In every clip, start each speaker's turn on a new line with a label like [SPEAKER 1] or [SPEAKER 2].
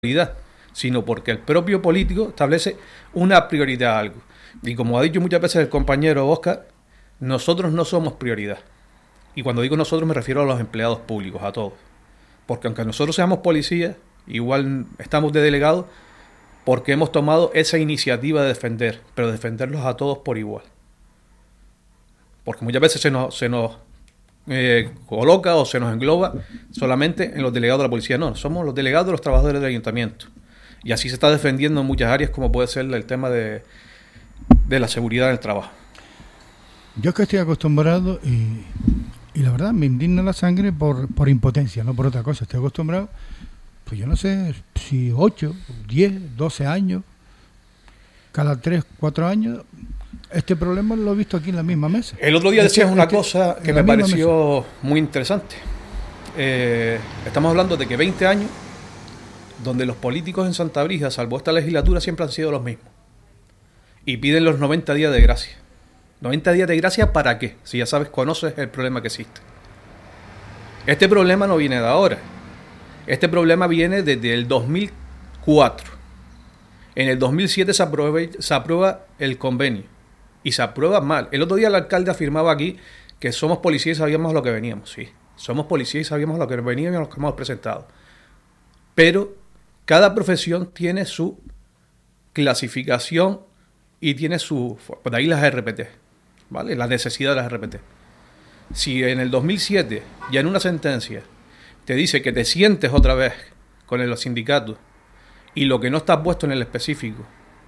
[SPEAKER 1] prioridad, sino porque el propio político establece una prioridad a algo. Y como ha dicho muchas veces el compañero Óscar, nosotros no somos prioridad. Y cuando digo nosotros me refiero a los empleados públicos, a todos. Porque aunque nosotros seamos policías, igual estamos de delegados porque hemos tomado esa iniciativa de defender, pero defenderlos a todos por igual. Porque muchas veces se nos coloca o se nos engloba solamente en los delegados de la policía. No, somos los delegados de los trabajadores del ayuntamiento. Y así se está defendiendo en muchas áreas, como puede ser el tema de la seguridad en el trabajo.
[SPEAKER 2] Yo es que estoy acostumbrado y la verdad me indigna la sangre por impotencia, no por otra cosa. Estoy acostumbrado, pues yo no sé si 8, 10, 12 años, cada 3, 4 años, este problema lo he visto aquí en la misma mesa.
[SPEAKER 1] El otro día decías una cosa que me pareció muy interesante. Estamos hablando de que 20 años, donde los políticos en Santa Brígida, salvo esta legislatura, siempre han sido los mismos. Y piden los 90 días de gracia. 90 días de gracia, ¿para qué? Si ya sabes, conoces el problema que existe. Este problema no viene de ahora. Este problema viene desde el 2004. En el 2007 se aprueba el convenio. Y se aprueba mal. El otro día el alcalde afirmaba aquí que somos policías y sabíamos lo que veníamos. Sí, somos policías y sabíamos lo que veníamos y lo que hemos presentado. Pero cada profesión tiene su clasificación y tiene su... Por ahí las RPT, ¿vale? La necesidad de las RPT. Si en el 2007, ya en una sentencia, te dice que te sientes otra vez con los sindicatos y lo que no está puesto en el específico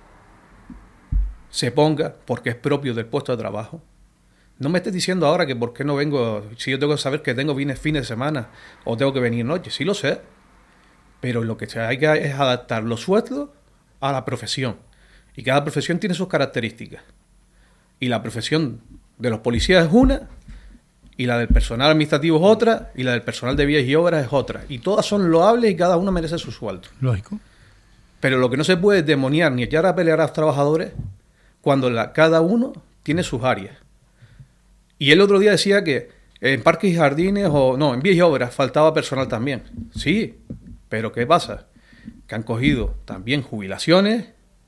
[SPEAKER 1] se ponga porque es propio del puesto de trabajo, no me estés diciendo ahora que por qué no vengo, si yo tengo que saber que tengo fines de semana o tengo que venir noche, sí lo sé, pero lo que hay que es adaptar los sueldos a la profesión. Y cada profesión tiene sus características. Y la profesión de los policías es una, y la del personal administrativo es otra, y la del personal de vías y obras es otra. Y todas son loables y cada una merece su sueldo.
[SPEAKER 2] Lógico.
[SPEAKER 1] Pero lo que no se puede demoniar ni echar a pelear a los trabajadores cuando cada uno tiene sus áreas. Y el otro día decía que en parques y jardines, en vías y obras, faltaba personal también. Sí, pero ¿qué pasa? Que han cogido también jubilaciones,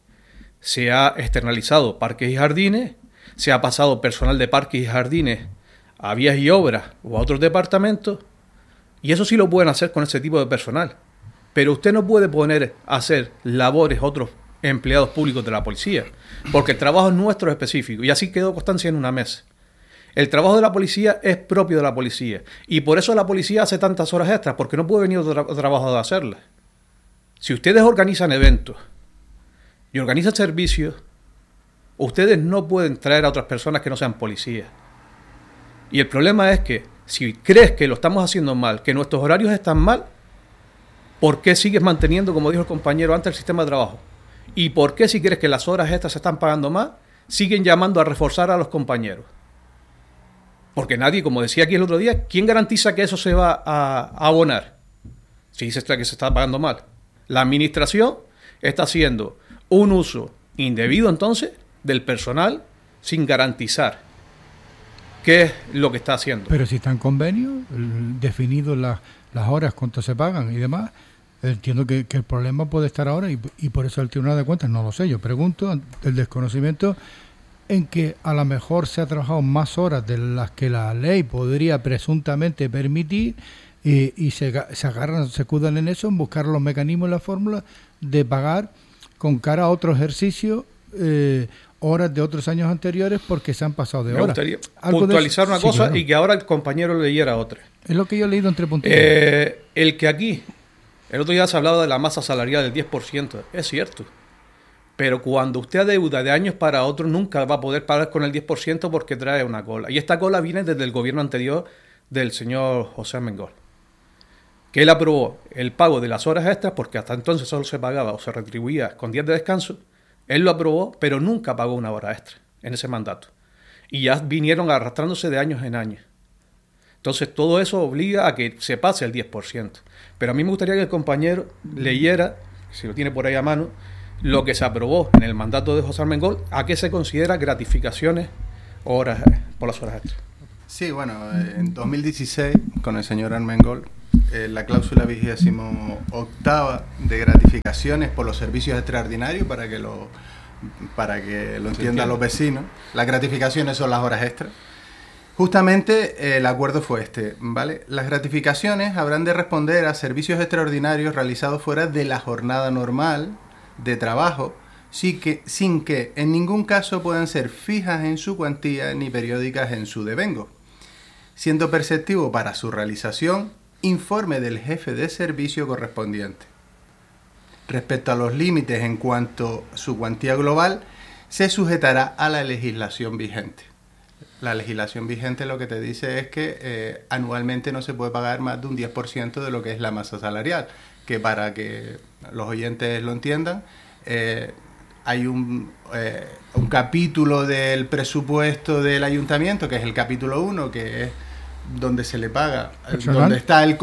[SPEAKER 1] se ha externalizado parques y jardines, se ha pasado personal de parques y jardines a vías y obras o a otros departamentos, y eso sí lo pueden hacer con ese tipo de personal. Pero usted no puede poner a hacer labores otros empleados públicos de la policía, porque el trabajo nuestro es específico, y así quedó constancia en una mesa. El trabajo de la policía es propio de la policía, y por eso la policía hace tantas horas extras, porque no puede venir otro trabajador a hacerlas. Si ustedes organizan eventos y organizan servicios, ustedes no pueden traer a otras personas que no sean policías. Y el problema es que si crees que lo estamos haciendo mal, que nuestros horarios están mal, ¿por qué sigues manteniendo, como dijo el compañero antes, el sistema de trabajo? ¿Y por qué, si crees que las horas estas se están pagando más, siguen llamando a reforzar a los compañeros? Porque nadie, como decía aquí el otro día, ¿quién garantiza que eso se va a abonar? Si dice que se está pagando mal. La administración está haciendo un uso indebido, entonces, del personal sin garantizar qué es lo que está haciendo.
[SPEAKER 2] Pero si está en convenio, definido las horas, cuánto se pagan y demás, entiendo que el problema puede estar ahora y por eso el Tribunal de Cuentas, no lo sé, yo pregunto, el desconocimiento en que a lo mejor se ha trabajado más horas de las que la ley podría presuntamente permitir y se agarran, se escudan en eso, en buscar los mecanismos y las fórmulas de pagar con cara a otro ejercicio horas de otros años anteriores porque se han pasado de horas.
[SPEAKER 1] Me gustaría puntualizar una cosa, claro, y que ahora el compañero leyera otra.
[SPEAKER 2] Es lo que yo he leído entre puntillas.
[SPEAKER 1] El que aquí, el otro día se hablaba de la masa salarial del 10%, es cierto. Pero cuando usted adeuda de años para otros, nunca va a poder pagar con el 10% porque trae una cola. Y esta cola viene desde el gobierno anterior del señor José Armengol, que él aprobó el pago de las horas extras, porque hasta entonces solo se pagaba o se retribuía con días de descanso. Él lo aprobó, pero nunca pagó una hora extra en ese mandato. Y ya vinieron arrastrándose de años en años. Entonces todo eso obliga a que se pase el 10%. Pero a mí me gustaría que el compañero leyera, si lo tiene por ahí a mano, lo que se aprobó en el mandato de José Armengol, a qué se considera gratificaciones por las horas extras.
[SPEAKER 3] Sí, bueno, en 2016, con el señor Armengol, la cláusula 28ª de gratificaciones por los servicios extraordinarios, para que lo entiendan los vecinos. Las gratificaciones son las horas extras. Justamente el acuerdo fue este, ¿vale? Las gratificaciones habrán de responder a servicios extraordinarios realizados fuera de la jornada normal de trabajo, sin que en ningún caso puedan ser fijas en su cuantía ni periódicas en su devengo. Siendo perceptivo para su realización, informe del jefe de servicio correspondiente. Respecto a los límites en cuanto a su cuantía global, se sujetará a la legislación vigente. La legislación vigente lo que te dice es que anualmente no se puede pagar más de un 10% de lo que es la masa salarial, que para que los oyentes lo entiendan, hay un capítulo del presupuesto del ayuntamiento, que es el capítulo 1, que es donde se le paga, donde está el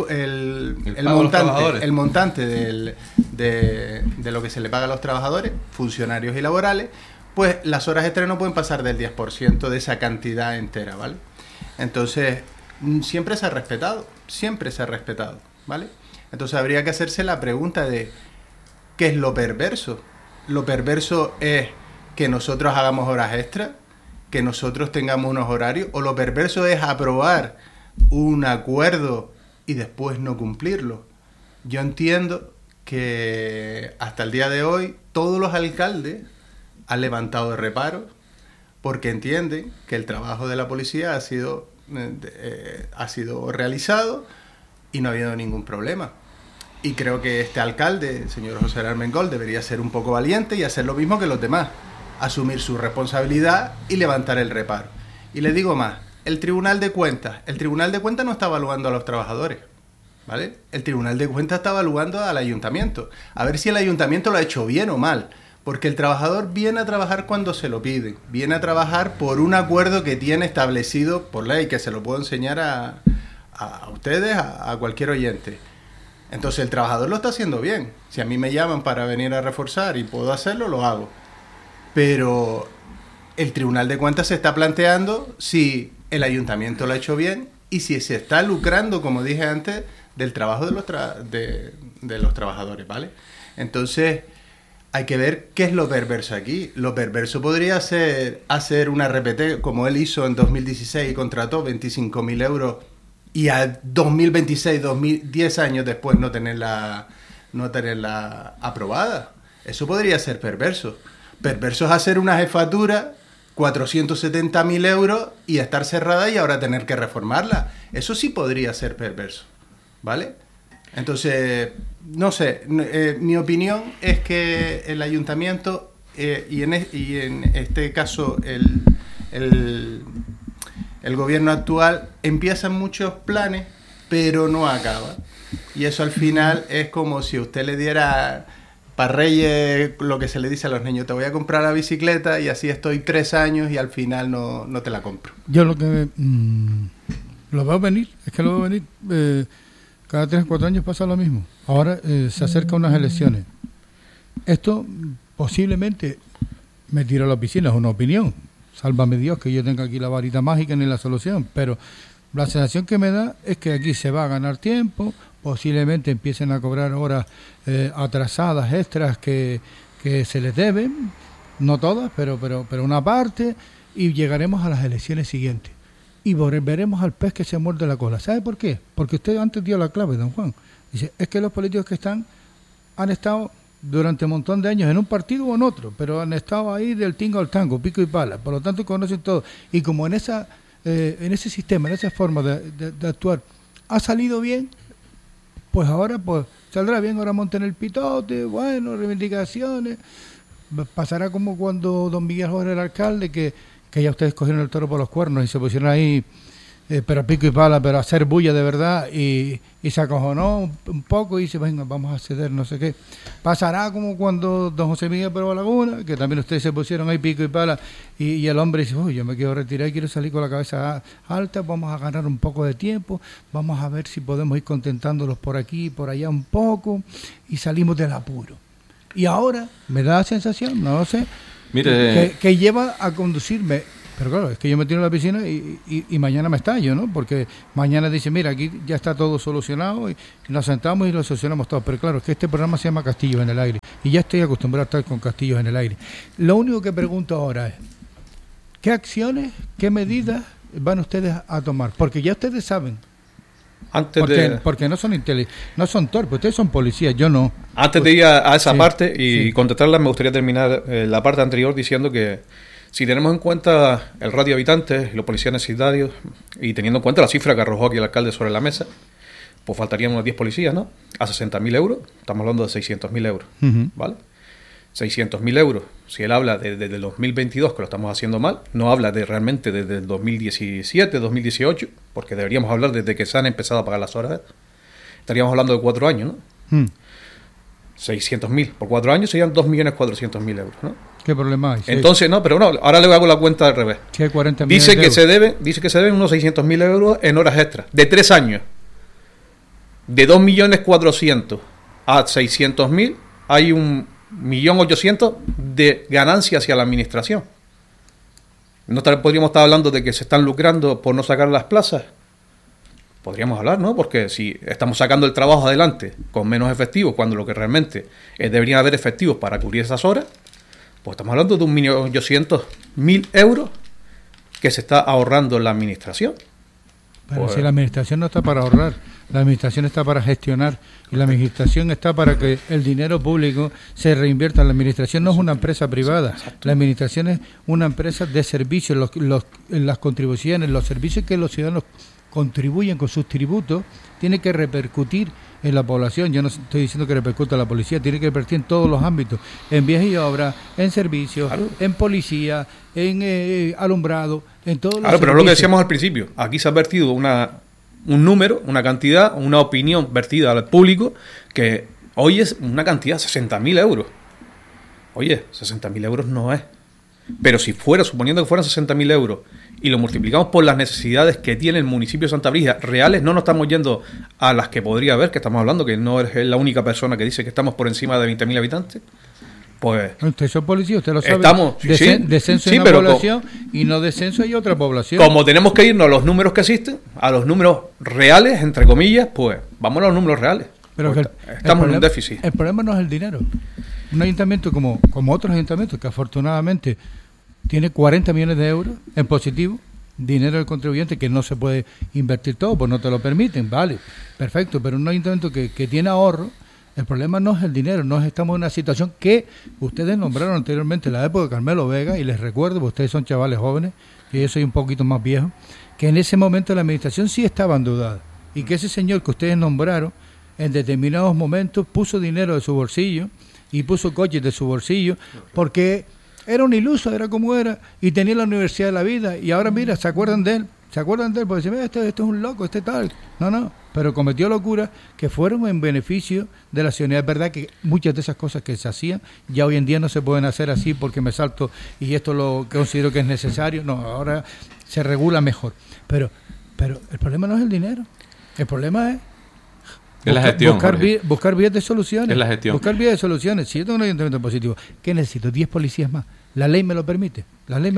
[SPEAKER 3] montante de lo que se le paga a los trabajadores, funcionarios y laborales. Pues las horas extras no pueden pasar del 10% de esa cantidad entera, ¿vale? Entonces, siempre se ha respetado, ¿vale? Entonces habría que hacerse la pregunta de ¿qué es lo perverso? Lo perverso es que nosotros hagamos horas extras, que nosotros tengamos unos horarios, o lo perverso es aprobar un acuerdo y después no cumplirlo. Yo entiendo que hasta el día de hoy todos los alcaldes han levantado reparos porque entienden que el trabajo de la policía ha sido realizado y no ha habido ningún problema. Y creo que este alcalde, el señor José Armengol, debería ser un poco valiente y hacer lo mismo que los demás, asumir su responsabilidad y levantar el reparo. Y le digo más, el Tribunal de Cuentas no está evaluando a los trabajadores, ¿vale? El Tribunal de Cuentas está evaluando al ayuntamiento, a ver si el ayuntamiento lo ha hecho bien o mal. Porque el trabajador viene a trabajar cuando se lo piden, viene a trabajar por un acuerdo que tiene establecido por ley, que se lo puedo enseñar a ustedes, a cualquier oyente. Entonces el trabajador lo está haciendo bien. Si a mí me llaman para venir a reforzar y puedo hacerlo, lo hago. Pero el Tribunal de Cuentas se está planteando si el ayuntamiento lo ha hecho bien y si se está lucrando, como dije antes, del trabajo de los trabajadores, ¿vale? Entonces hay que ver qué es lo perverso aquí. Lo perverso podría ser hacer una RPT, como él hizo en 2016 y contrató 25.000 euros, y a 2026, 10 años después no tenerla aprobada. Eso podría ser perverso. Perverso es hacer una jefatura, 470.000 euros, y estar cerrada y ahora tener que reformarla. Eso sí podría ser perverso, ¿vale? Entonces, no sé, mi opinión es que el ayuntamiento, y en este caso el gobierno actual, empiezan muchos planes, pero no acaba. Y eso al final es como si usted le diera para Reyes lo que se le dice a los niños: te voy a comprar la bicicleta, y así estoy 3 años y al final no te la compro.
[SPEAKER 2] Yo lo que lo veo venir, cada 3 o 4 años pasa lo mismo. Ahora se acercan unas elecciones. Esto posiblemente me tiro a la piscina, es una opinión. Sálvame Dios que yo tenga aquí la varita mágica ni la solución. Pero la sensación que me da es que aquí se va a ganar tiempo, posiblemente empiecen a cobrar horas atrasadas, extras que se les deben, no todas, pero una parte, y llegaremos a las elecciones siguientes. Y volveremos al pez que se muerde la cola. ¿Sabe por qué? Porque usted antes dio la clave, don Juan. Dice, es que los políticos que han estado durante un montón de años en un partido o en otro, pero han estado ahí del tingo al tango, pico y pala. Por lo tanto, conocen todo. Y como en ese sistema, en esa forma de actuar, ha salido bien, pues ahora pues saldrá bien. Ahora monten el pitote, bueno, reivindicaciones. Pasará como cuando don Miguel Jorge, el alcalde, que ya ustedes cogieron el toro por los cuernos y se pusieron ahí, pero pico y pala, pero a hacer bulla de verdad, y se acojonó un poco y dice, venga, vamos a ceder, no sé qué. Pasará como cuando don José Miguel Proba Laguna, que también ustedes se pusieron ahí pico y pala, y el hombre dice, uy, yo me quiero retirar y quiero salir con la cabeza alta, vamos a ganar un poco de tiempo, vamos a ver si podemos ir contentándolos por aquí y por allá un poco, y salimos del apuro. Y ahora me da la sensación, no lo sé,
[SPEAKER 4] mire,
[SPEAKER 2] que lleva a conducirme Pero claro, es que yo me tiro a la piscina y mañana me estallo, ¿no? Porque mañana dicen, mira, aquí ya está todo solucionado y nos sentamos y lo solucionamos todo. Pero claro, es que este programa se llama Castillos en el Aire y ya estoy acostumbrado a estar con Castillos en el Aire. Lo único que pregunto ahora es, ¿qué acciones, qué medidas van ustedes a tomar? Porque ya ustedes saben. Porque no son no son torpes, ustedes son policías, yo no.
[SPEAKER 1] Antes de ir a esa parte y contestarla, me gustaría terminar la parte anterior diciendo que si tenemos en cuenta el radio de habitantes y los policías necesitados y teniendo en cuenta la cifra que arrojó aquí el alcalde sobre la mesa, pues faltarían unos 10 policías, ¿no? A 60.000 euros, estamos hablando de 600.000 euros, ¿vale? 600.000 euros, si él habla desde el 2022, que lo estamos haciendo mal, no habla realmente desde el 2017, 2018, porque deberíamos hablar desde que se han empezado a pagar las horas. Estaríamos hablando de 4 años, ¿no? 600.000 por 4 años serían 2.400.000 euros, ¿no?
[SPEAKER 2] ¿Qué problema hay?
[SPEAKER 1] Entonces, no, pero no, ahora le hago la cuenta al revés.
[SPEAKER 2] ¿Qué 40
[SPEAKER 1] dice que se deben unos 600.000 euros en horas extras, de 3 años. De 2.400.000 a 600.000 hay 1.800.000 de ganancia hacia la administración. ¿No podríamos estar hablando de que se están lucrando por no sacar las plazas? Podríamos hablar, ¿no? Porque si estamos sacando el trabajo adelante con menos efectivos, cuando lo que realmente deberían haber efectivos para cubrir esas horas, pues estamos hablando de 1.800.000 euros que se está ahorrando en la administración.
[SPEAKER 2] Pero si la administración no está para ahorrar, la administración está para gestionar y la administración está para que el dinero público se reinvierta. La administración no es una empresa privada, la administración es una empresa de servicios, las contribuciones, los servicios que los ciudadanos contribuyen con sus tributos, tiene que repercutir en la población. Yo no estoy diciendo que repercuta en la policía, tiene que repercutir en todos los ámbitos, en vías y obras, en servicios, en policía, en alumbrado, en todos los servicios.
[SPEAKER 1] Pero es lo que decíamos al principio, aquí se ha vertido un número, una cantidad, una opinión vertida al público que hoy es una cantidad de 60.000 euros. Oye, 60.000 euros no es. Pero si fuera, suponiendo que fueran 60.000 euros y lo multiplicamos por las necesidades que tiene el municipio de Santa Brígida, reales, no nos estamos yendo a las que podría haber, que estamos hablando, que no es la única persona que dice que estamos por encima de 20.000 habitantes. Pues
[SPEAKER 2] usted es policía, usted lo sabe.
[SPEAKER 1] Estamos,
[SPEAKER 2] descenso hay una población y no descenso hay otra población.
[SPEAKER 1] Como tenemos que irnos a los números que existen, a los números reales, entre comillas, pues vamos a los números reales.
[SPEAKER 2] Pero
[SPEAKER 1] pues estamos en un déficit.
[SPEAKER 2] El problema no es el dinero. Un ayuntamiento como otros ayuntamientos que afortunadamente tiene 40 millones de euros en positivo, dinero del contribuyente que no se puede invertir todo, pues no te lo permiten, vale, perfecto, pero un ayuntamiento que tiene ahorro, el problema no es el dinero, no estamos en una situación que ustedes nombraron anteriormente en la época de Carmelo Vega, y les recuerdo, porque ustedes son chavales jóvenes, que yo soy un poquito más viejo, que en ese momento la administración sí estaba endeudada, y que ese señor que ustedes nombraron, en determinados momentos puso dinero de su bolsillo, y puso coches de su bolsillo, porque era un iluso, era como era, y tenía la Universidad de la Vida, y ahora mira, se acuerdan de él, porque dicen, este es un loco, este tal. No, pero cometió locuras que fueron en beneficio de la ciudadanía. Es verdad que muchas de esas cosas que se hacían, ya hoy en día no se pueden hacer así porque me salto y esto lo considero que es necesario, no, ahora se regula mejor. Pero el problema no es el dinero, el problema es
[SPEAKER 4] la gestión,
[SPEAKER 2] buscar vías de soluciones.
[SPEAKER 4] Es la gestión.
[SPEAKER 2] Buscar vías de soluciones. Si yo tengo un ayuntamiento positivo, ¿qué necesito? 10 policías más. La ley me lo permite. La ley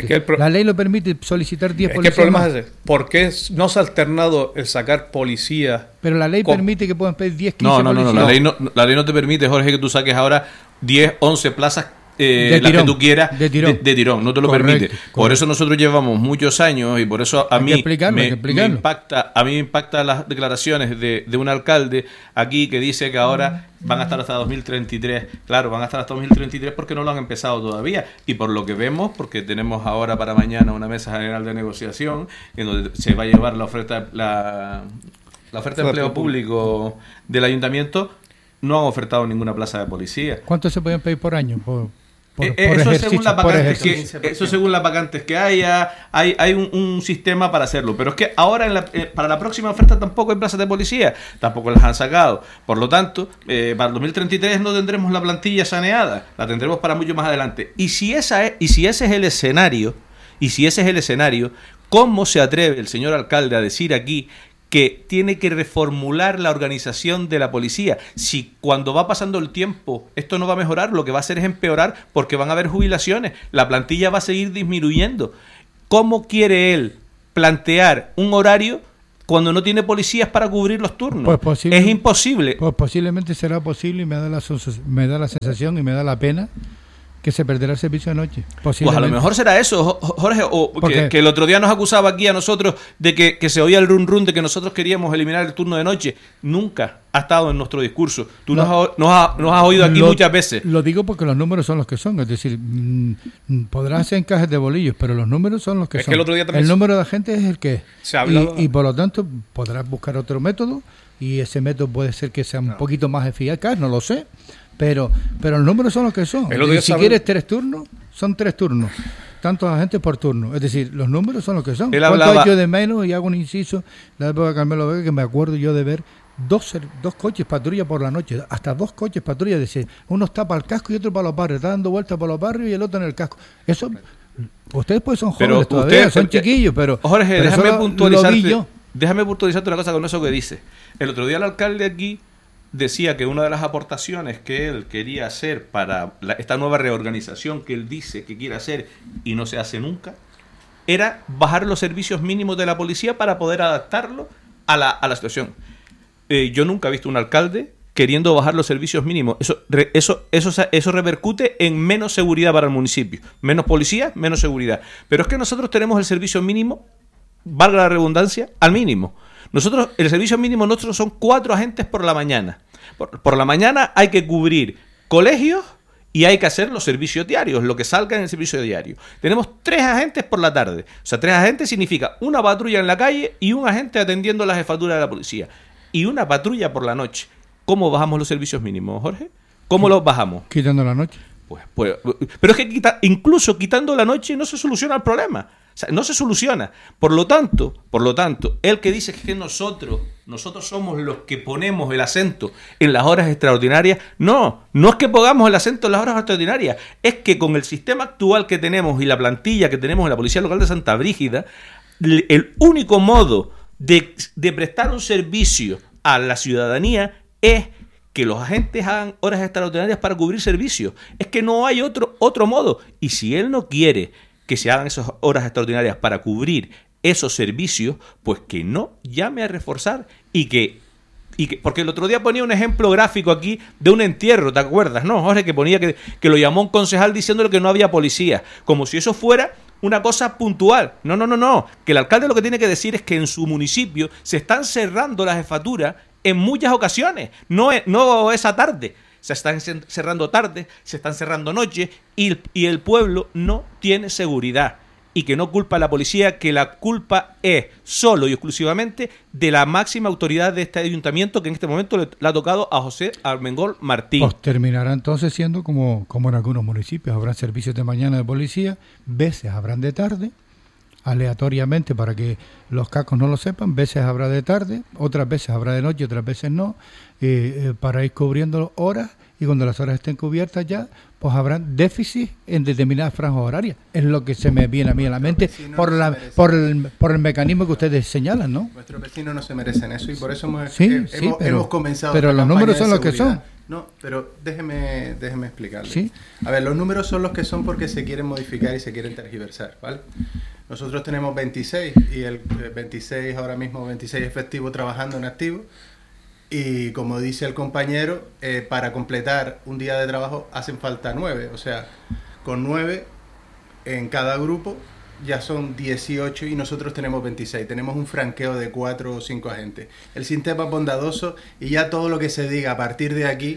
[SPEAKER 2] lo permite solicitar 10 policías.
[SPEAKER 1] ¿Qué problema es ese? ¿Por qué no se ha alternado el sacar policías?
[SPEAKER 2] Pero la ley permite que puedan pedir 10, 15 policías.
[SPEAKER 4] No, la ley no te permite, Jorge, que tú saques ahora 10, 11 plazas las que tú quieras de tirón, no te lo permite. Por eso nosotros llevamos muchos años y por eso a mí me impacta las declaraciones de un alcalde aquí que dice que ahora van a estar hasta 2033. Claro, van a estar hasta 2033 porque no lo han empezado todavía. Y por lo que vemos, porque tenemos ahora para mañana una mesa general de negociación en donde se va a llevar la oferta de empleo público del ayuntamiento, no han ofertado ninguna plaza de policía.
[SPEAKER 2] ¿Cuánto se pueden pedir por año?
[SPEAKER 4] Eso según las vacantes que haya, hay un sistema para hacerlo, pero es que ahora para la próxima oferta tampoco hay plazas de policía, tampoco las han sacado, por lo tanto para el 2033 no tendremos la plantilla saneada, la tendremos para mucho más adelante. Y si ese es el escenario, ¿cómo se atreve el señor alcalde a decir aquí que tiene que reformular la organización de la policía? Si cuando va pasando el tiempo esto no va a mejorar, lo que va a hacer es empeorar porque van a haber jubilaciones, la plantilla va a seguir disminuyendo. ¿cómo quiere él plantear un horario cuando no tiene policías para cubrir los turnos? Es imposible.
[SPEAKER 2] Pues posiblemente será posible y me da la sensación y me da la pena que se perderá el servicio de noche.
[SPEAKER 4] Pues a lo mejor será eso, Jorge, o que el otro día nos acusaba aquí a nosotros de que se oía el run run de que nosotros queríamos eliminar el turno de noche. Nunca ha estado en nuestro discurso. Tú nos has oído aquí muchas veces.
[SPEAKER 2] Lo digo porque los números son los que son. Es decir, podrás hacer encajes de bolillos, pero los números son los que son.
[SPEAKER 1] Que el otro día también
[SPEAKER 2] número de gente es el que es.
[SPEAKER 1] Se ha hablado...
[SPEAKER 2] y por lo tanto podrás buscar otro método y ese método puede ser que sea un poquito más eficaz, no lo sé. Pero los números son los que son. Si quieres 3 turnos, son 3 turnos. Tantos agentes por turno. Es decir, los números son los que son. ¿Cuánto yo de menos? Y hago un inciso. La época de Carmelo Vega, que me acuerdo yo de ver dos coches patrulla por la noche. Hasta 2 coches patrulla. Decir, uno está para el casco y otro para los barrios. Está dando vueltas por los barrios y el otro en el casco. Eso, ustedes pues son jóvenes todavía, son chiquillos, pero...
[SPEAKER 4] Jorge, déjame puntualizarte una cosa con eso que dice. El otro día el alcalde aquí decía que una de las aportaciones que él quería hacer para esta nueva reorganización que él dice que quiere hacer y no se hace nunca, era bajar los servicios mínimos de la policía para poder adaptarlo a la situación. Yo nunca he visto un alcalde queriendo bajar los servicios mínimos. Eso repercute en menos seguridad para el municipio. Menos policía, menos seguridad. Pero es que nosotros tenemos el servicio mínimo, valga la redundancia, al mínimo. El servicio mínimo nuestro son 4 agentes por la mañana. Por la mañana hay que cubrir colegios y hay que hacer los servicios diarios, lo que salga en el servicio diario. Tenemos 3 agentes por la tarde. O sea, 3 agentes significa una patrulla en la calle y un agente atendiendo la jefatura de la policía. Y una patrulla por la noche. ¿Cómo bajamos los servicios mínimos, Jorge? ¿Cómo los bajamos?
[SPEAKER 2] Quitando la noche.
[SPEAKER 4] Pero es que incluso quitando la noche no se soluciona el problema. O sea, no se soluciona. Por lo tanto, el que dice que nosotros somos los que ponemos el acento en las horas extraordinarias, no es que pongamos el acento en las horas extraordinarias, es que con el sistema actual que tenemos y la plantilla que tenemos en la Policía Local de Santa Brígida, el único modo de prestar un servicio a la ciudadanía es que los agentes hagan horas extraordinarias para cubrir servicios. Es que no hay otro modo. Y si él no quiere que se hagan esas horas extraordinarias para cubrir esos servicios, pues que no llame a reforzar y que porque el otro día ponía un ejemplo gráfico aquí de un entierro, ¿te acuerdas? No, Jorge, que ponía que lo llamó un concejal diciéndole que no había policía, como si eso fuera una cosa puntual. No, que el alcalde lo que tiene que decir es que en su municipio se están cerrando las jefaturas en muchas ocasiones, no esa tarde. Se están cerrando tarde, se están cerrando noches y el pueblo no tiene seguridad. Y que no culpa a la policía, que la culpa es solo y exclusivamente de la máxima autoridad de este ayuntamiento que en este momento le ha tocado a José Armengol Martín.
[SPEAKER 2] Pues terminará entonces siendo como en algunos municipios. Habrán servicios de mañana de policía, veces habrán de tarde, aleatoriamente para que los cacos no lo sepan, veces habrá de tarde, otras veces habrá de noche, otras veces no, para ir cubriendo horas, y cuando las horas estén cubiertas ya, pues habrán déficit en determinadas franjas horarias. Es lo que se me viene a mí a la mente por el mecanismo que ustedes señalan, ¿no?
[SPEAKER 3] Nuestros vecinos no se merecen eso y por eso hemos comenzado.
[SPEAKER 2] Pero los números son los que son.
[SPEAKER 3] No, pero déjeme explicarle.
[SPEAKER 2] ¿Sí?
[SPEAKER 3] A ver, los números son los que son porque se quieren modificar y se quieren tergiversar, ¿vale? Nosotros tenemos 26 y el 26 ahora mismo, 26 efectivos trabajando en activo. Y como dice el compañero, para completar un día de trabajo hacen falta 9. O sea, con 9 en cada grupo ya son 18 y nosotros tenemos 26. Tenemos un franqueo de 4 o 5 agentes. El sistema es bondadoso y ya todo lo que se diga a partir de aquí,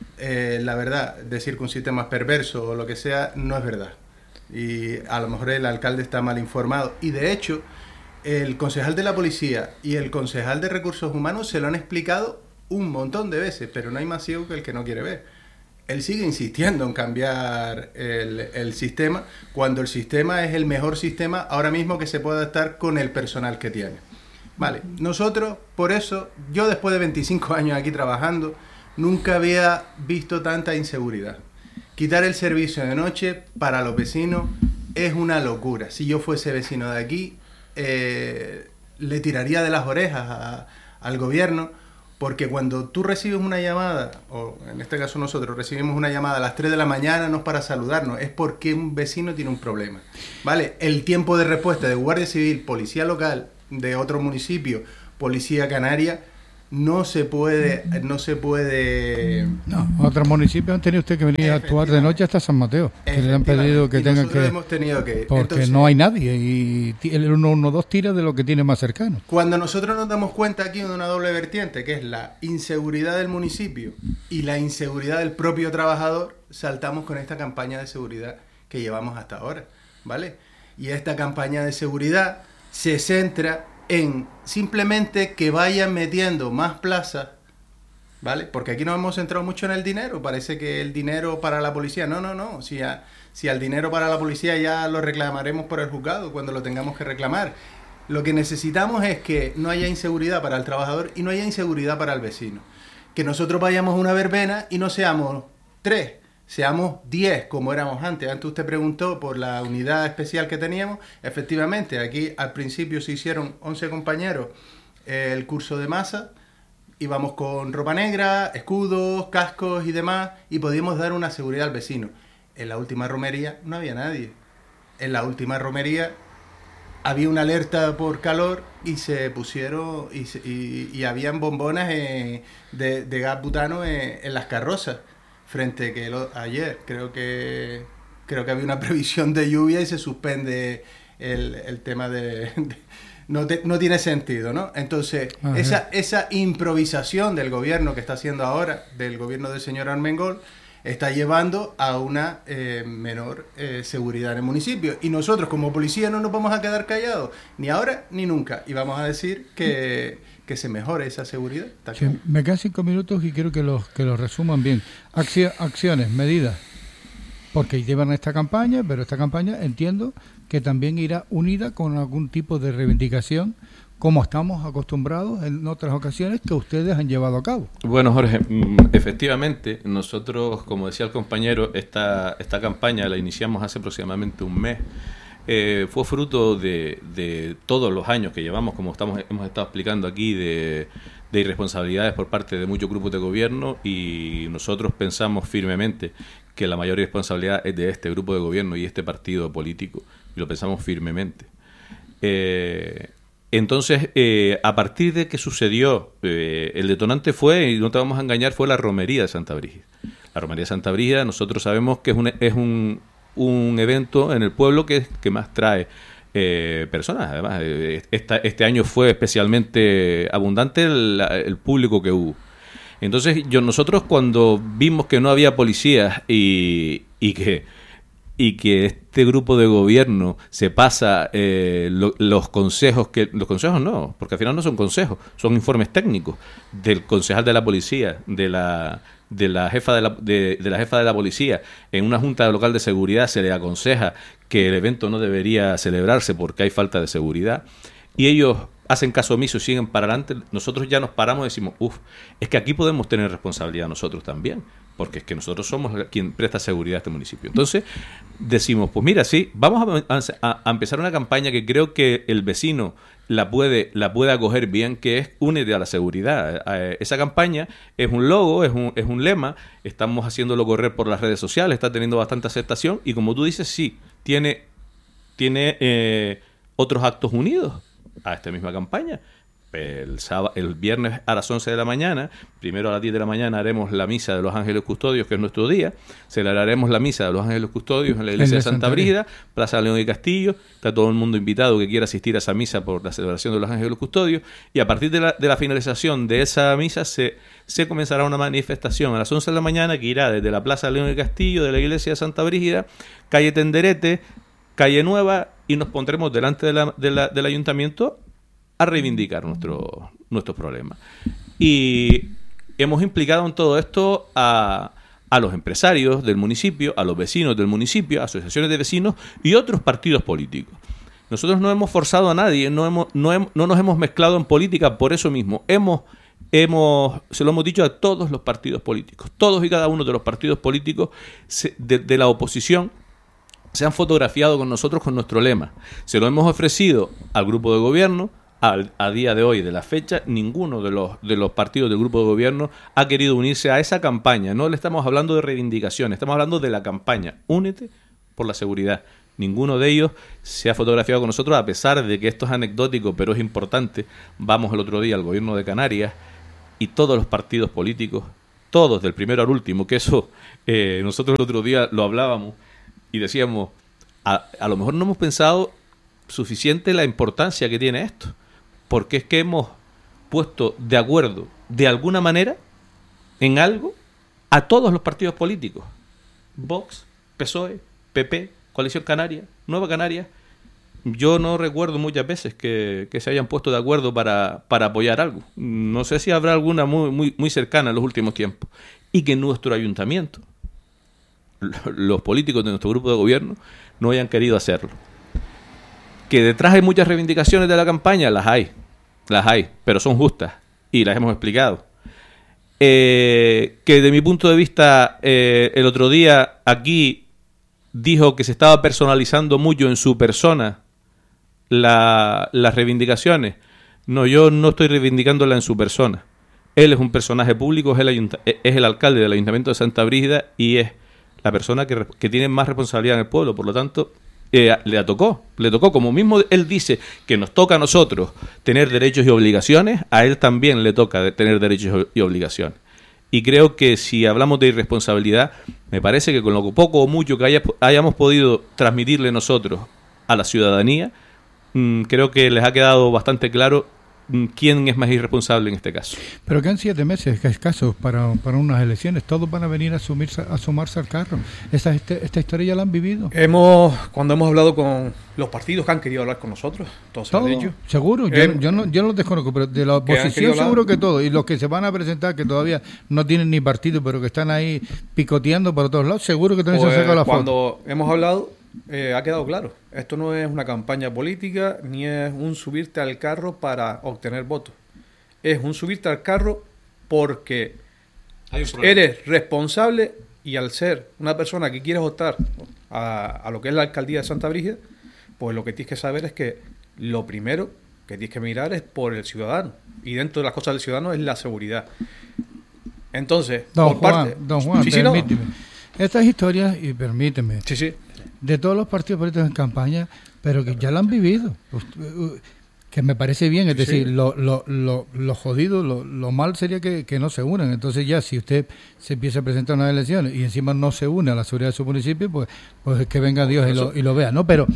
[SPEAKER 3] la verdad, decir que un sistema es perverso o lo que sea, no es verdad. Y a lo mejor el alcalde está mal informado. Y de hecho, el concejal de la policía y el concejal de recursos humanos se lo han explicado un montón de veces, pero no hay más ciego que el que no quiere ver. Él sigue insistiendo en cambiar el sistema, cuando el sistema es el mejor sistema ahora mismo que se puede adaptar con el personal que tiene. Vale, nosotros, por eso, yo después de 25 años aquí trabajando, nunca había visto tanta inseguridad. Quitar el servicio de noche para los vecinos es una locura. Si yo fuese vecino de aquí, le tiraría de las orejas al gobierno, Porque cuando tú recibes una llamada, o en este caso nosotros recibimos una llamada a las 3 de la mañana, no es para saludarnos, es porque un vecino tiene un problema, ¿vale? El tiempo de respuesta de Guardia Civil, Policía Local, de otro municipio, Policía Canaria, no se puede...
[SPEAKER 2] No, otros municipios han tenido usted que venir a actuar de noche hasta San Mateo, que le han pedido que tengan que...
[SPEAKER 3] hemos tenido que...
[SPEAKER 2] Porque entonces, no hay nadie y el 112 tira de lo que tiene más cercano.
[SPEAKER 3] Cuando nosotros nos damos cuenta aquí de una doble vertiente, que es la inseguridad del municipio y la inseguridad del propio trabajador, saltamos con esta campaña de seguridad que llevamos hasta ahora, ¿vale? Y esta campaña de seguridad se centra en simplemente que vayan metiendo más plazas, ¿vale? Porque aquí nos hemos centrado mucho en el dinero. Parece que el dinero para la policía... No. Si al dinero para la policía ya lo reclamaremos por el juzgado cuando lo tengamos que reclamar. Lo que necesitamos es que no haya inseguridad para el trabajador y no haya inseguridad para el vecino. Que nosotros vayamos a una verbena y no seamos 3, seamos 10 como éramos antes. Antes usted preguntó por la unidad especial que teníamos. Efectivamente, aquí al principio se hicieron 11 compañeros el curso de masa. Íbamos con ropa negra, escudos, cascos y demás, y podíamos dar una seguridad al vecino. En la última romería no había nadie. En la última romería había una alerta por calor y se pusieron y habían bombonas de gas butano en las carrozas. Frente que ayer creo que había una previsión de lluvia y se suspende el tema no tiene sentido, ¿no? Entonces, esa improvisación del gobierno que está haciendo ahora, del gobierno del señor Armengol, está llevando a una menor seguridad en el municipio. Y nosotros como policía no nos vamos a quedar callados, ni ahora ni nunca. Y vamos a decir que se mejore esa seguridad.
[SPEAKER 2] Sí, me quedan 5 minutos y quiero que los resuman bien. Acciones, medidas. Porque llevan esta campaña, pero esta campaña entiendo que también irá unida con algún tipo de reivindicación, como estamos acostumbrados en otras ocasiones que ustedes han llevado a cabo.
[SPEAKER 4] Bueno, Jorge, efectivamente, nosotros, como decía el compañero, esta campaña la iniciamos hace aproximadamente un mes. Fue fruto de todos los años que llevamos, como hemos estado explicando aquí, de irresponsabilidades por parte de muchos grupos de gobierno, y nosotros pensamos firmemente que la mayor responsabilidad es de este grupo de gobierno y este partido político, y lo pensamos firmemente. Entonces, a partir de que sucedió, el detonante fue, y no te vamos a engañar, fue la romería de Santa Brígida. La romería de Santa Brígida, nosotros sabemos que es un evento en el pueblo que más trae personas. Además, este año fue especialmente abundante el público que hubo. Entonces, nosotros cuando vimos que no había policías y que este grupo de gobierno se pasa los consejos no, porque al final no son consejos, son informes técnicos del concejal de la policía, de la jefa de la policía. En una junta local de seguridad se le aconseja que el evento no debería celebrarse porque hay falta de seguridad, y ellos hacen caso omiso y siguen para adelante. Nosotros ya nos paramos y decimos, es que aquí podemos tener responsabilidad nosotros también, porque es que nosotros somos quien presta seguridad a este municipio. Entonces decimos, pues mira, sí, vamos a empezar una campaña que creo que el vecino la puede acoger bien, que es Únete a la seguridad. Esa campaña es un logo, es un lema, estamos haciéndolo correr por las redes sociales, está teniendo bastante aceptación, y como tú dices, sí, tiene otros actos unidos a esta misma campaña. El viernes a las 11 de la mañana, primero a las 10 de la mañana haremos la misa de los Ángeles Custodios, que es nuestro día. Celebraremos la misa de los Ángeles Custodios en la iglesia de Santa Brígida, Plaza León y Castillo. Está todo el mundo invitado que quiera asistir a esa misa por la celebración de los Ángeles Custodios. Y a partir de la finalización de esa misa se comenzará una manifestación a las 11 de la mañana que irá desde la Plaza León y Castillo de la iglesia de Santa Brígida, calle Tenderete, calle Nueva, y nos pondremos delante del ayuntamiento a reivindicar nuestros problemas. Y hemos implicado en todo esto a los empresarios del municipio, a los vecinos del municipio, asociaciones de vecinos y otros partidos políticos. Nosotros no hemos forzado a nadie, no nos hemos mezclado en política por eso mismo. Se lo hemos dicho a todos los partidos políticos. Todos y cada uno de los partidos políticos de la oposición se han fotografiado con nosotros con nuestro lema. Se lo hemos ofrecido al grupo de gobierno, a día de hoy, de la fecha, ninguno de los partidos del grupo de gobierno ha querido unirse a esa campaña. No le estamos hablando de reivindicaciones, estamos hablando de la campaña. Únete por la seguridad. Ninguno de ellos se ha fotografiado con nosotros, a pesar de que esto es anecdótico, pero es importante. Vamos el otro día al gobierno de Canarias y todos los partidos políticos, todos, del primero al último, que eso nosotros el otro día lo hablábamos y decíamos, a lo mejor no hemos pensado suficiente la importancia que tiene esto, porque es que hemos puesto de acuerdo de alguna manera en algo a todos los partidos políticos: Vox, PSOE, PP, Coalición Canaria, Nueva Canaria. Yo no recuerdo muchas veces que se hayan puesto de acuerdo para apoyar algo. No sé si habrá alguna muy cercana en los últimos tiempos. Y que en nuestro ayuntamiento, los políticos de nuestro grupo de gobierno, no hayan querido hacerlo. Que detrás hay muchas reivindicaciones de la campaña, las hay, pero son justas y las hemos explicado. Que de mi punto de vista, el otro día aquí dijo que se estaba personalizando mucho en su persona las reivindicaciones. No, yo no estoy reivindicándola en su persona. Él es un personaje público, es el alcalde del Ayuntamiento de Santa Brígida y es la persona que tiene más responsabilidad en el pueblo. Por lo tanto, le tocó, como mismo él dice que nos toca a nosotros tener derechos y obligaciones, a él también le toca tener derechos y obligaciones. Y creo que si hablamos de irresponsabilidad, me parece que con lo poco o mucho que hayamos podido transmitirle nosotros a la ciudadanía, creo que les ha quedado bastante claro quién es más irresponsable en este caso.
[SPEAKER 2] Pero quedan 7 meses escasos para unas elecciones. Todos van a venir a sumarse al carro. Esta historia ya la han vivido.
[SPEAKER 1] Cuando hemos hablado con los partidos que han querido hablar con nosotros, todos se lo han dicho.
[SPEAKER 2] Seguro, yo no los desconozco, pero de la oposición seguro que todos. Y los que se van a presentar, que todavía no tienen ni partido, pero que están ahí picoteando por todos lados, seguro que también se han sacado la foto.
[SPEAKER 1] Cuando hemos hablado, ha quedado claro, esto no es una campaña política ni es un subirte al carro para obtener votos, es un subirte al carro porque eres responsable y al ser una persona que quieres optar a lo que es la alcaldía de Santa Brígida, pues lo que tienes que saber es que lo primero que tienes que mirar es por el ciudadano, y dentro de las cosas del ciudadano es la seguridad. Entonces,
[SPEAKER 2] don Juan, permíteme. Estas historias, y permíteme, de todos los partidos políticos en campaña, pero que ya la han vivido, que me parece bien, es decir, lo jodido, lo mal sería que no se unan. Entonces ya, si usted se empieza a presentar unas elecciones y encima no se une a la seguridad de su municipio, pues que venga Dios y lo vea, ¿no? Pero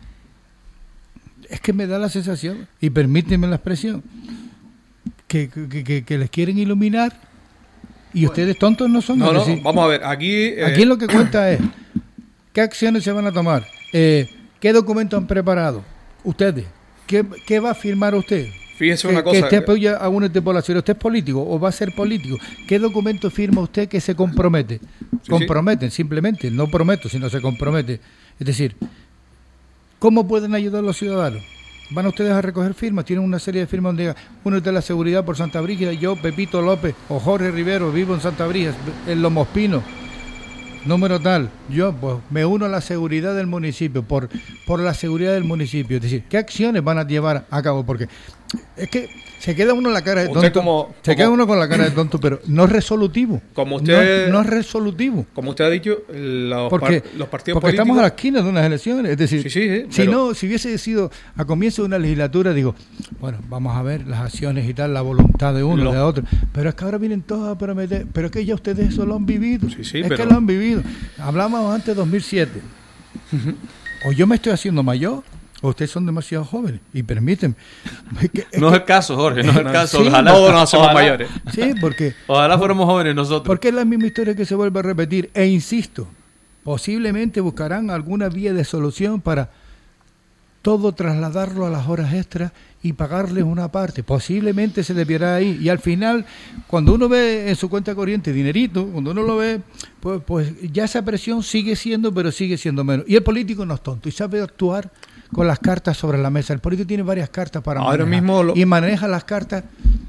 [SPEAKER 2] es que me da la sensación, y permíteme la expresión, que les quieren iluminar y ustedes tontos no son.
[SPEAKER 1] No, vamos a ver, aquí
[SPEAKER 2] lo que cuenta es ¿qué acciones se van a tomar? ¿Qué documentos han preparado ustedes? ¿Qué va a firmar usted?
[SPEAKER 1] Fíjese una cosa.
[SPEAKER 2] Que usted apoya a una población. ¿Usted es político o va a ser político? ¿Qué documento firma usted que se compromete? Comprometen, simplemente. No prometo, sino se compromete. Es decir, ¿cómo pueden ayudar a los ciudadanos? ¿Van ustedes a recoger firmas? Tienen una serie de firmas donde diga, uno es de la seguridad por Santa Brígida, yo, Pepito López o Jorge Rivero, vivo en Santa Brígida, en Lomos Pinos. Número tal, yo pues me uno a la seguridad del municipio, por la seguridad del municipio. Es decir, ¿qué acciones van a llevar a cabo? Porque es que se queda uno en la cara de tonto. Queda uno con la cara de tonto, pero no es resolutivo.
[SPEAKER 1] Como usted,
[SPEAKER 2] no es resolutivo.
[SPEAKER 1] Como usted ha dicho, los partidos políticos.
[SPEAKER 2] Porque estamos a la esquina de unas elecciones. Es decir, si hubiese sido a comienzo de una legislatura, digo, bueno, vamos a ver las acciones y tal, la voluntad de uno, de otro. Pero es que ahora vienen todos a prometer. Pero es que ya ustedes eso lo han vivido. Que lo han vivido. Hablamos antes de 2007. O yo me estoy haciendo mayor, o ustedes son demasiado jóvenes. Y permítanme.
[SPEAKER 4] No es el caso, Jorge, no es el caso.
[SPEAKER 1] Sí, ojalá todos nos somos mayores.
[SPEAKER 2] Sí, porque
[SPEAKER 4] ojalá fuéramos jóvenes nosotros.
[SPEAKER 2] Porque es la misma historia que se vuelve a repetir. E insisto, posiblemente buscarán alguna vía de solución para todo trasladarlo a las horas extras y pagarles una parte. Posiblemente se desviará ahí. Y al final, cuando uno ve en su cuenta corriente dinerito, cuando uno lo ve, pues ya esa presión sigue siendo, pero sigue siendo menos. Y el político no es tonto y sabe actuar con las cartas sobre la mesa. El político tiene varias cartas para manejar y maneja las cartas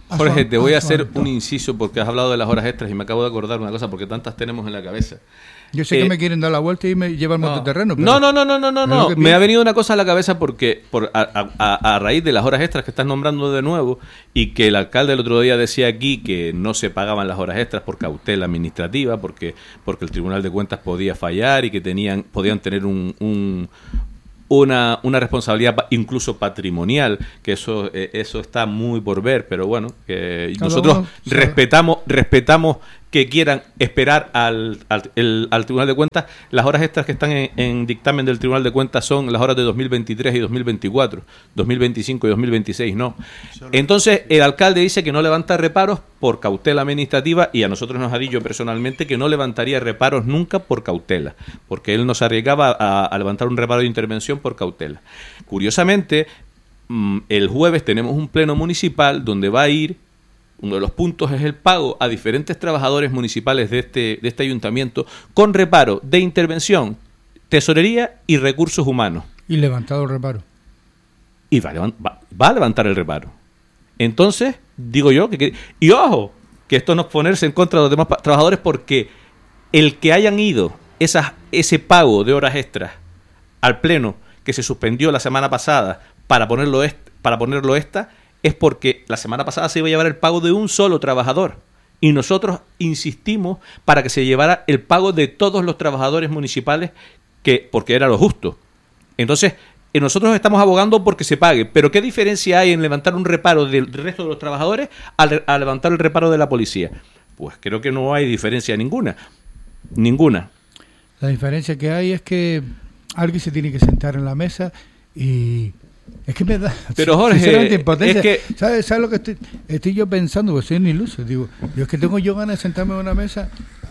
[SPEAKER 4] Jorge, te voy a hacer un inciso porque has hablado de las horas extras y me acabo de acordar una cosa porque tantas tenemos en la cabeza.
[SPEAKER 2] Yo sé que me quieren dar la vuelta y me llevan al mototerreno.
[SPEAKER 4] No. Me ha venido una cosa a la cabeza porque a raíz de las horas extras que estás nombrando de nuevo y que el alcalde el otro día decía aquí que no se pagaban las horas extras por cautela administrativa, porque el Tribunal de Cuentas podía fallar y que podían tener una responsabilidad incluso patrimonial, que eso está muy por ver, pero bueno, que nosotros respetamos que quieran esperar al Tribunal de Cuentas. Las horas extras que están en dictamen del Tribunal de Cuentas son las horas de 2023 y 2024, 2025 y 2026 no. Entonces el alcalde dice que no levanta reparos por cautela administrativa y a nosotros nos ha dicho personalmente que no levantaría reparos nunca por cautela, porque él nos arriesgaba a levantar un reparo de intervención por cautela. Curiosamente, el jueves tenemos un pleno municipal donde va a ir. Uno de los puntos es el pago a diferentes trabajadores municipales de este ayuntamiento con reparo de intervención, tesorería y recursos humanos.
[SPEAKER 2] Y levantado el reparo.
[SPEAKER 4] Y va a levantar el reparo. Entonces, digo yo, y ojo, que esto no es ponerse en contra de los demás trabajadores porque el que hayan ido ese pago de horas extras al pleno que se suspendió la semana pasada para ponerlo esta, es porque la semana pasada se iba a llevar el pago de un solo trabajador y nosotros insistimos para que se llevara el pago de todos los trabajadores municipales porque era lo justo. Entonces, nosotros estamos abogando porque se pague, pero ¿qué diferencia hay en levantar un reparo del resto de los trabajadores a levantar el reparo de la policía? Pues creo que no hay diferencia ninguna.
[SPEAKER 2] La diferencia que hay es que alguien se tiene que sentar en la mesa y... Es que me da...
[SPEAKER 4] Pero Jorge,
[SPEAKER 2] impotencia. Es que... ¿Sabes lo que estoy yo pensando? Porque soy un iluso. Digo, yo es que tengo yo ganas de sentarme en una mesa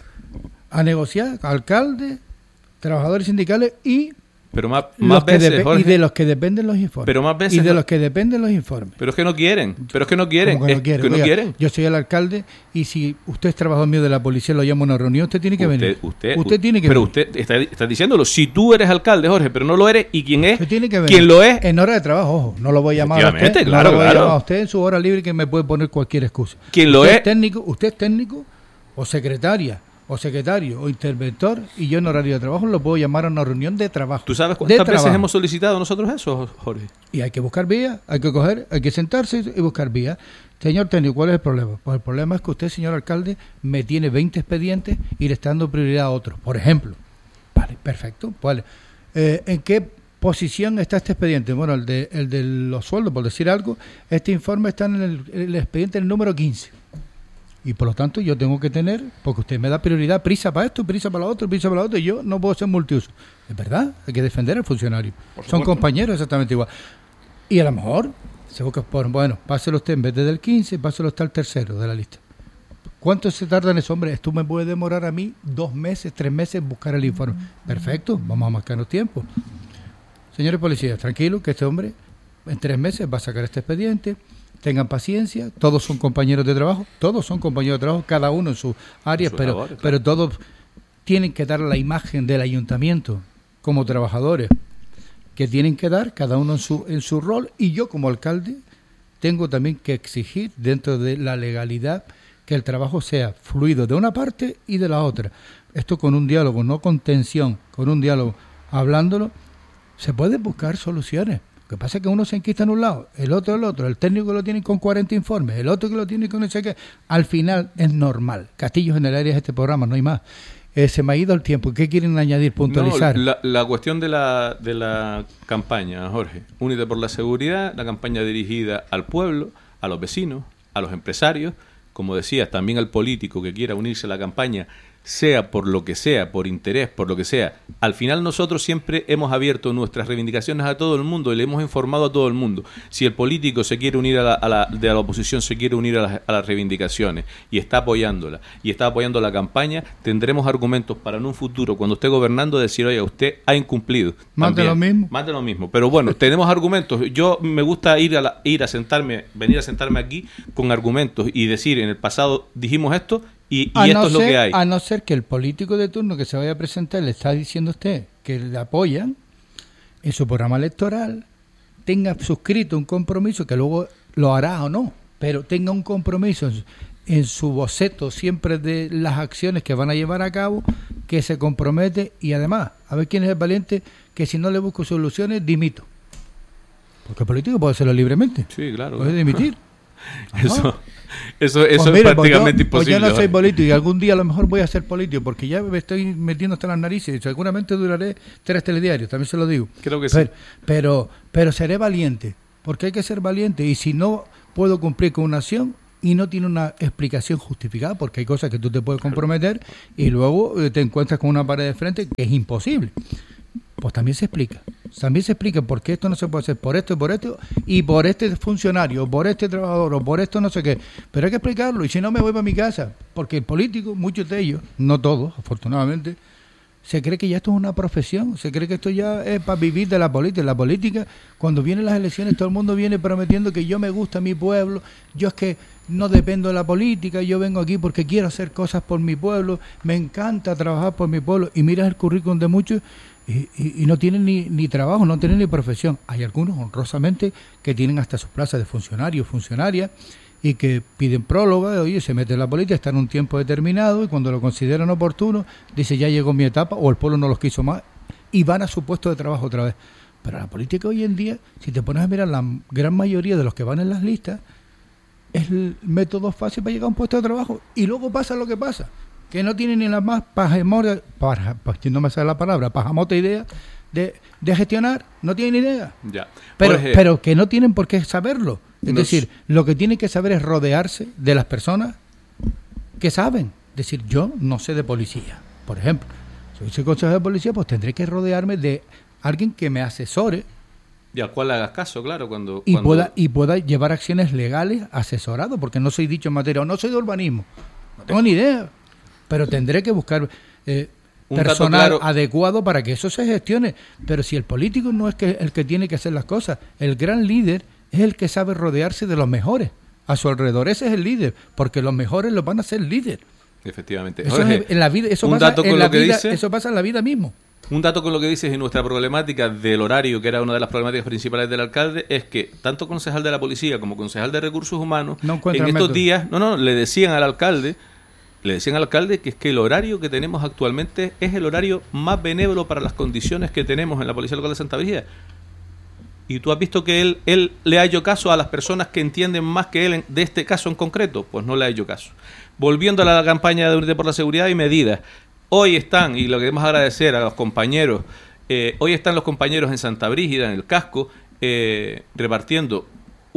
[SPEAKER 2] a negociar, alcalde, trabajadores sindicales y...
[SPEAKER 4] Pero más veces, Jorge.
[SPEAKER 2] Y de los que dependen los informes.
[SPEAKER 4] Pero más veces.
[SPEAKER 2] Y de los que dependen los informes.
[SPEAKER 4] Pero es que no quieren. ¿Cómo que no quieren?
[SPEAKER 2] Yo soy el alcalde y si usted es trabajador mío de la policía, lo llamo a una reunión, usted tiene que venir. Usted tiene que venir.
[SPEAKER 4] Pero usted está diciéndolo. Si tú eres alcalde, Jorge, pero no lo eres, ¿y quién es?
[SPEAKER 2] Usted tiene que venir.
[SPEAKER 4] ¿Quién lo es?
[SPEAKER 2] En hora de trabajo, ojo. No lo voy a llamar a usted.
[SPEAKER 4] Claro,
[SPEAKER 2] no lo voy a llamar a usted en su hora libre que me puede poner cualquier excusa.
[SPEAKER 4] ¿Quién lo es?
[SPEAKER 2] Usted es técnico o secretaria o secretario o interventor y yo en horario de trabajo lo puedo llamar a una reunión de trabajo.
[SPEAKER 4] ¿Tú sabes cuántas veces hemos solicitado nosotros eso, Jorge?
[SPEAKER 2] Y hay que buscar vías, hay que sentarse y buscar vías. Señor técnico, ¿cuál es el problema? Pues el problema es que usted, señor alcalde, me tiene 20 expedientes y le está dando prioridad a otros, por ejemplo. Vale, perfecto. Vale. ¿En qué posición está este expediente? Bueno, el de los sueldos, por decir algo, este informe está en el expediente el número 15. Y por lo tanto yo tengo que tener, porque usted me da prioridad, prisa para esto, prisa para lo otro, y yo no puedo ser multiuso. Es verdad, hay que defender al funcionario. Son compañeros exactamente igual. Y a lo mejor se busca páselo usted en vez de del 15, páselo hasta el tercero de la lista. ¿Cuánto se tarda en eso? Hombre, esto me puede demorar a mí 2 meses, 3 meses en buscar el informe. Perfecto, vamos a marcarnos tiempo. Señores policías, tranquilos, que este hombre en 3 meses va a sacar este expediente. Tengan paciencia, todos son compañeros de trabajo, cada uno en sus áreas, pero todos tienen que dar la imagen del ayuntamiento como trabajadores, que tienen que dar cada uno en su rol, y yo como alcalde tengo también que exigir dentro de la legalidad que el trabajo sea fluido de una parte y de la otra. Esto con un diálogo, no con tensión, con un diálogo, hablándolo, se pueden buscar soluciones. Lo que pasa es que uno se enquista en un lado, el otro, el técnico lo tiene con 40 informes, el otro que lo tiene con no sé qué. Al final es normal. Castillos en el área de este programa, no hay más. Se me ha ido el tiempo. ¿Qué quieren añadir, puntualizar?
[SPEAKER 4] No, la cuestión de la campaña, Jorge. Únete por la seguridad, la campaña dirigida al pueblo, a los vecinos, a los empresarios, como decías, también al político que quiera unirse a la campaña, sea por lo que sea, por interés, por lo que sea. Al final nosotros siempre hemos abierto nuestras reivindicaciones a todo el mundo y le hemos informado a todo el mundo. Si el político se quiere unir de la oposición, se quiere unir a las reivindicaciones y está apoyándola, y está apoyando la campaña, tendremos argumentos para en un futuro, cuando esté gobernando, decir, oye, usted ha incumplido.
[SPEAKER 2] Más de lo
[SPEAKER 4] mismo. Pero bueno, tenemos argumentos. Yo me gusta venir a sentarme aquí con argumentos y decir, en el pasado dijimos esto, y esto es lo que hay.
[SPEAKER 2] A no ser que el político de turno que se vaya a presentar le está diciendo a usted que le apoyan en su programa electoral, tenga suscrito un compromiso que luego lo hará o no. pero tenga un compromiso en su boceto siempre de las acciones que van a llevar a cabo, que se compromete, y además, a ver quién es el valiente, que si no le busco soluciones, dimito. Porque el político puede hacerlo libremente.
[SPEAKER 4] Sí, claro.
[SPEAKER 2] Puede dimitir.
[SPEAKER 4] Eso es prácticamente imposible.
[SPEAKER 2] Pues yo no soy político y algún día a lo mejor voy a ser político porque ya me estoy metiendo hasta las narices y seguramente duraré 3 telediarios, también se lo digo.
[SPEAKER 4] Creo que sí.
[SPEAKER 2] Pero seré valiente, porque hay que ser valiente, y si no puedo cumplir con una acción y no tiene una explicación justificada, porque hay cosas que tú te puedes comprometer y luego te encuentras con una pared de frente que es imposible, pues también se explica. También se explica por qué esto no se puede hacer, por esto y por este funcionario, por este trabajador, o por esto no sé qué. Pero hay que explicarlo, y si no me voy para mi casa. Porque el político, muchos de ellos, no todos, afortunadamente, se cree que ya esto es una profesión, se cree que esto ya es para vivir de la política. La política, cuando vienen las elecciones, todo el mundo viene prometiendo que yo me gusta mi pueblo, yo es que no dependo de la política, yo vengo aquí porque quiero hacer cosas por mi pueblo, me encanta trabajar por mi pueblo, y miras el currículum de muchos y no tienen ni trabajo, no tienen ni profesión. Hay algunos, honrosamente, que tienen hasta sus plazas de funcionarios, funcionarias, y que piden próloga, oye, se mete en la política, está en un tiempo determinado, y cuando lo consideran oportuno, dice, ya llegó mi etapa, o el pueblo no los quiso más, y van a su puesto de trabajo otra vez. Pero la política hoy en día, si te pones a mirar, la gran mayoría de los que van en las listas, es el método fácil para llegar a un puesto de trabajo, y luego pasa lo que pasa, que no tienen ni la más pajamota idea de gestionar, no tienen ni idea.
[SPEAKER 4] Ya.
[SPEAKER 2] Pero que no tienen por qué saberlo. Es decir, lo que tienen que saber es rodearse de las personas que saben. Es decir, yo no sé de policía, por ejemplo. Si soy consejero de policía, pues tendré que rodearme de alguien que me asesore.
[SPEAKER 4] Y al cual le hagas caso, claro, cuando
[SPEAKER 2] pueda llevar acciones legales asesorado, porque no soy dicho en materia, o no soy de urbanismo, no tengo ni idea. Pero tendré que buscar personal adecuado para que eso se gestione. Pero si el político no es el que tiene que hacer las cosas, el gran líder es el que sabe rodearse de los mejores a su alrededor. Ese es el líder, porque los mejores los van a hacer líder.
[SPEAKER 4] Efectivamente.
[SPEAKER 2] Eso Jorge, es en la vida, eso pasa en la vida mismo.
[SPEAKER 4] Un dato con lo que dices, y nuestra problemática del horario, que era una de las problemáticas principales del alcalde, es que tanto concejal de la policía como concejal de recursos humanos en estos días le decían al alcalde que es que el horario que tenemos actualmente es el horario más benévolo para las condiciones que tenemos en la Policía Local de Santa Brígida. ¿Y tú has visto que él le ha hecho caso a las personas que entienden más que él de este caso en concreto? Pues no le ha hecho caso. Volviendo a la campaña de Únete por la Seguridad y medidas. Hoy están, y lo queremos agradecer a los compañeros, hoy están los compañeros en Santa Brígida, en el casco, repartiendo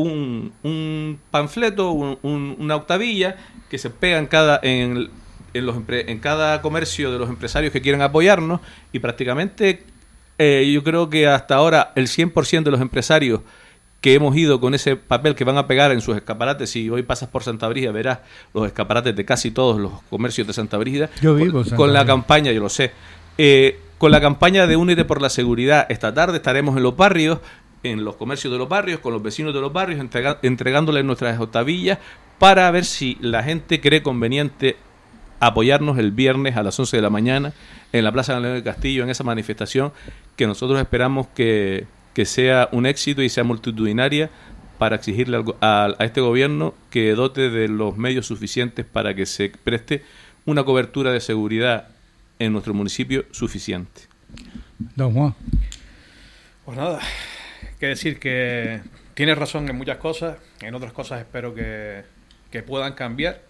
[SPEAKER 4] un panfleto, una octavilla que se pega en cada comercio de los empresarios que quieran apoyarnos, y prácticamente yo creo que hasta ahora el 100% de los empresarios que hemos ido con ese papel que van a pegar en sus escaparates, si hoy pasas por Santa Brígida verás los escaparates de casi todos los comercios de Santa Brígida,
[SPEAKER 2] yo vivo
[SPEAKER 4] con la campaña, yo lo sé, con la campaña de Únete por la Seguridad. Esta tarde estaremos en los barrios, en los comercios de los barrios, con los vecinos de los barrios, entregándoles nuestras octavillas para ver si la gente cree conveniente apoyarnos el viernes a las 11 de la mañana en la Plaza León del Castillo, en esa manifestación que nosotros esperamos que sea un éxito y sea multitudinaria, para exigirle a este gobierno que dote de los medios suficientes para que se preste una cobertura de seguridad en nuestro municipio suficiente.
[SPEAKER 2] Don Juan.
[SPEAKER 1] Pues nada, que decir que tienes razón en muchas cosas, en otras cosas espero que puedan cambiar,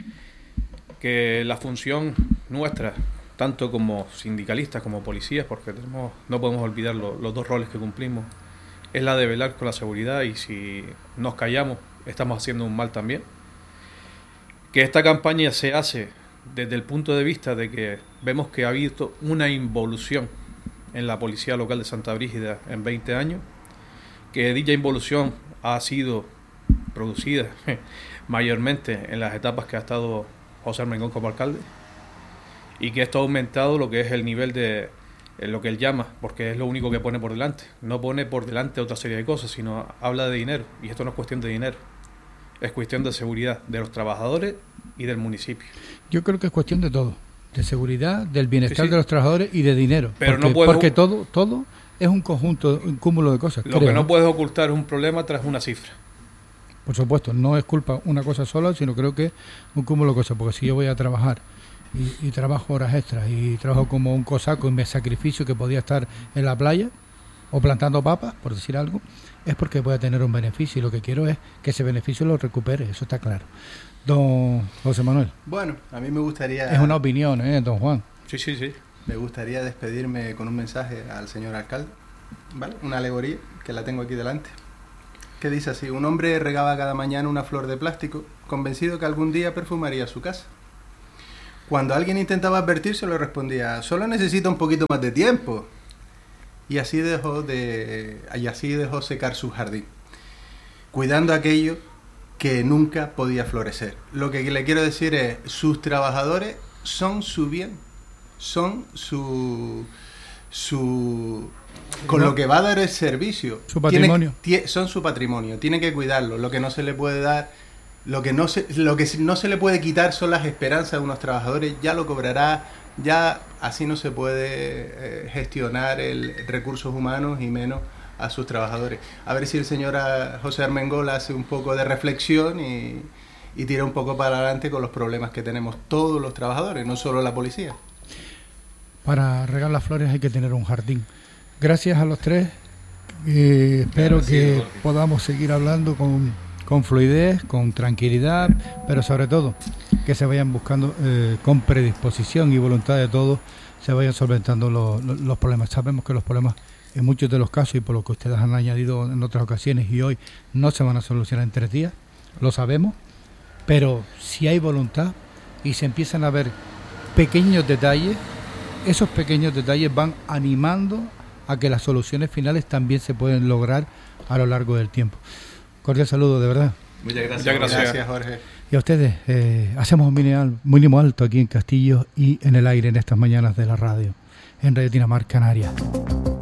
[SPEAKER 1] que la función nuestra, tanto como sindicalistas como policías, porque no podemos olvidar los dos roles que cumplimos, es la de velar con la seguridad, y si nos callamos estamos haciendo un mal también. Que esta campaña se hace desde el punto de vista de que vemos que ha habido una involución en la Policía Local de Santa Brígida en 20 años, que dicha involución ha sido producida mayormente en las etapas que ha estado José Armengol como alcalde, y que esto ha aumentado lo que es el nivel de lo que él llama, porque es lo único que pone por delante. No pone por delante otra serie de cosas, sino habla de dinero, y esto no es cuestión de dinero, es cuestión de seguridad de los trabajadores y del municipio.
[SPEAKER 2] Yo creo que es cuestión de todo, de seguridad, del bienestar de los trabajadores y de dinero,
[SPEAKER 1] pero
[SPEAKER 2] porque todo es un conjunto, un cúmulo de cosas.
[SPEAKER 1] Lo que no puedes ocultar es un problema tras una cifra.
[SPEAKER 2] Por supuesto, no es culpa una cosa sola, sino creo que un cúmulo de cosas, porque si yo voy a trabajar y trabajo horas extras y trabajo como un cosaco y me sacrificio que podía estar en la playa o plantando papas, por decir algo, es porque voy a tener un beneficio y lo que quiero es que ese beneficio lo recupere, eso está claro. Don José Manuel.
[SPEAKER 3] Bueno, a mí me gustaría...
[SPEAKER 2] Es una opinión, don Juan.
[SPEAKER 1] Sí.
[SPEAKER 3] Me gustaría despedirme con un mensaje al señor alcalde, ¿vale? Una alegoría que la tengo aquí delante, que dice así: un hombre regaba cada mañana una flor de plástico, convencido que algún día perfumaría su casa. Cuando alguien intentaba advertírselo, respondía: solo necesita un poquito más de tiempo. Y así dejó secar su jardín, cuidando aquello que nunca podía florecer. Lo que le quiero decir es, sus trabajadores son su bien, son con lo que va a dar el servicio.
[SPEAKER 2] Su patrimonio.
[SPEAKER 3] Son su patrimonio, tienen que cuidarlo. Lo que no se le puede dar, lo que no se le puede quitar son las esperanzas de unos trabajadores. Ya lo cobrará, ya así no se puede gestionar recursos humanos y menos a sus trabajadores. A ver si el señor José Armengol hace un poco de reflexión y tira un poco para adelante con los problemas que tenemos todos los trabajadores, no solo la policía.
[SPEAKER 2] Para regar las flores hay que tener un jardín. Gracias a los tres. Espero que podamos seguir hablando con fluidez, con tranquilidad, pero sobre todo que se vayan buscando con predisposición y voluntad de todos, se vayan solventando los problemas. Sabemos que los problemas en muchos de los casos, y por lo que ustedes han añadido en otras ocasiones y hoy, no se van a solucionar en 3 días, lo sabemos, pero si hay voluntad y se empiezan a ver pequeños detalles, esos pequeños detalles van animando a que las soluciones finales también se pueden lograr a lo largo del tiempo. Cordial saludo, de verdad.
[SPEAKER 4] Muchas gracias,
[SPEAKER 3] Jorge.
[SPEAKER 2] Y a ustedes, hacemos un mínimo alto aquí en Castillo y en el aire en estas mañanas de la radio, en Radio Tinamar, Canarias.